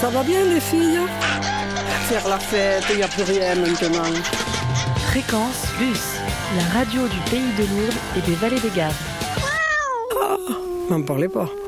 Ça va bien les filles? Faire la fête, il n'y a plus rien maintenant. Fréquence Bus, la radio du pays de Lourdes et des vallées des Gaves. Ah, m'en parlez pas.